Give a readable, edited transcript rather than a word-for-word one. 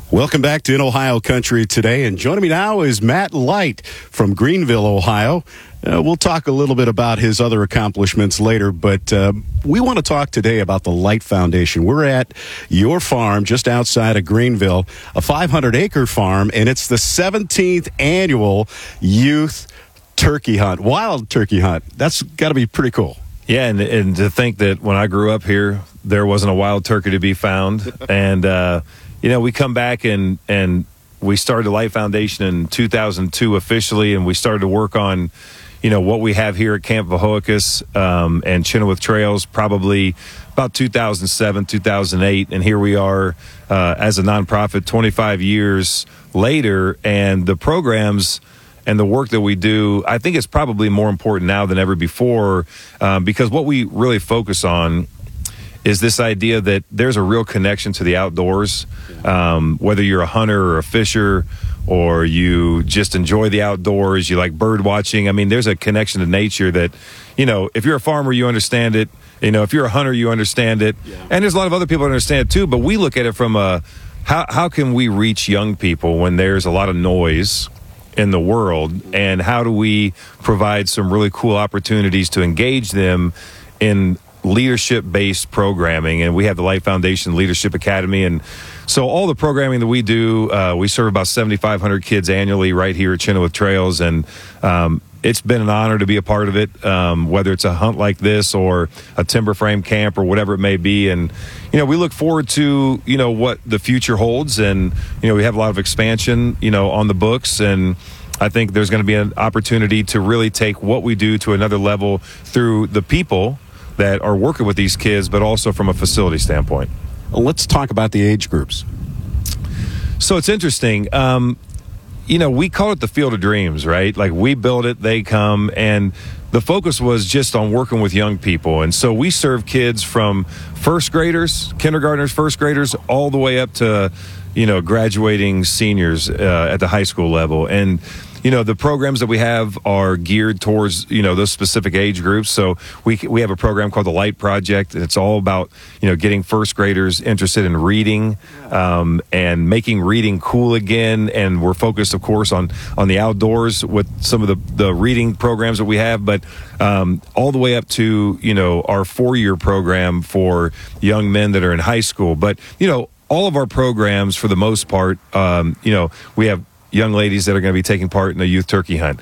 Welcome back to In Ohio Country today, and joining me now is Matt Light from Greenville, Ohio. We'll talk a little bit about his other accomplishments later, but we want to talk today about the Light Foundation. We're at your farm just outside of Greenville, a 500-acre farm, and it's the 17th annual Youth Turkey Hunt, Wild Turkey Hunt. That's got to be pretty cool. Yeah, and to think that when I grew up here, there wasn't a wild turkey to be found, and we come back and we started the Light Foundation in 2002 officially, and we started to work on, what we have here at Camp Vahoakus and Chenoweth Trails probably about 2007, 2008, and here we are as a nonprofit 25 years later, and the programs and the work that we do, I think it's probably more important now than ever before because what we really focus on is this idea that there's a real connection to the outdoors, whether you're a hunter or a fisher or you just enjoy the outdoors, you like bird watching. I mean, there's a connection to nature that, if you're a farmer, you understand it. If you're a hunter, you understand it. Yeah. And there's a lot of other people that understand it too, but we look at it from how can we reach young people when there's a lot of noise in the world, and how do we provide some really cool opportunities to engage them in leadership-based programming. And we have the Light Foundation Leadership Academy, and so all the programming that we do, we serve about 7,500 kids annually right here at Chenoweth Trails, and it's been an honor to be a part of it, whether it's a hunt like this or a timber frame camp or whatever it may be. And we look forward to what the future holds, and we have a lot of expansion on the books, and I think there's going to be an opportunity to really take what we do to another level through the people that are working with these kids, but also from a facility standpoint. Well, let's talk about the age groups. So it's interesting. We call it the Field of Dreams, right? Like, we build it, they come, and the focus was just on working with young people. And so we serve kids from first graders, kindergartners, first graders, all the way up to, graduating seniors at the high school level. And the programs that we have are geared towards, those specific age groups. So we have a program called the Light Project, and it's all about, getting first graders interested in reading and making reading cool again. And we're focused, of course, on the outdoors with some of the reading programs that we have, but all the way up to, our 4-year program for young men that are in high school. But, all of our programs, for the most part, we have young ladies that are going to be taking part in the youth turkey hunt.